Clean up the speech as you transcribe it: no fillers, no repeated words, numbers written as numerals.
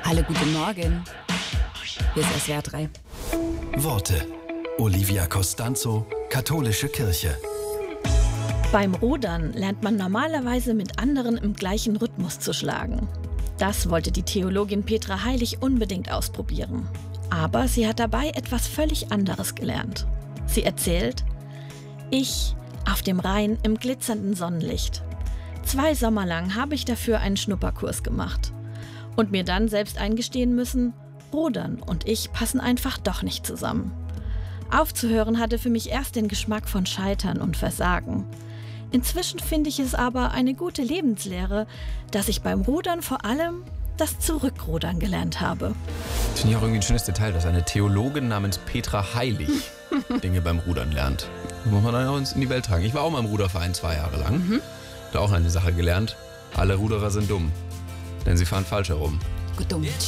Hallo, guten Morgen. Hier ist SWR 3. Worte. Olivia Costanzo, Katholische Kirche. Beim Rudern lernt man normalerweise mit anderen im gleichen Rhythmus zu schlagen. Das wollte die Theologin Petra Heilig unbedingt ausprobieren. Aber sie hat dabei etwas völlig anderes gelernt. Sie erzählt: Ich auf dem Rhein im glitzernden Sonnenlicht. 2 Sommer lang habe ich dafür einen Schnupperkurs gemacht. Und mir dann selbst eingestehen müssen, Rudern und ich passen einfach doch nicht zusammen. Aufzuhören hatte für mich erst den Geschmack von Scheitern und Versagen. Inzwischen finde ich es aber eine gute Lebenslehre, dass ich beim Rudern vor allem das Zurückrudern gelernt habe. Das finde ich auch irgendwie ein schönes Detail, dass eine Theologin namens Petra Heilig Dinge beim Rudern lernt. Das muss man dann auch in die Welt tragen. Ich war auch mal im Ruderverein 2 Jahre lang. Da auch eine Sache gelernt: Alle Ruderer sind dumm, denn sie fahren falsch herum. Gut dumm.